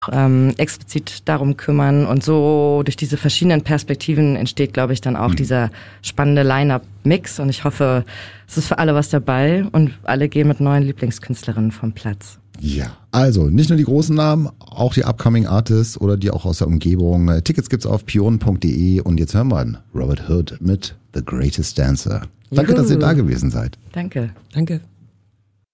explizit darum kümmern und so durch diese verschiedenen Perspektiven entsteht, glaube ich, dann auch dieser spannende Line-Up-Mix und ich hoffe, es ist für alle was dabei und alle gehen mit neuen Lieblingskünstlerinnen vom Platz. Ja, also nicht nur die großen Namen, auch die Upcoming Artists oder die auch aus der Umgebung. Tickets gibt's auf pionen.de und jetzt hören wir an Robert Hood mit The Greatest Dancer. Danke, dass ihr da gewesen seid. Danke. Danke.